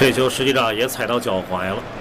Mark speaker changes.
Speaker 1: 这球实际上也踩到脚踝了。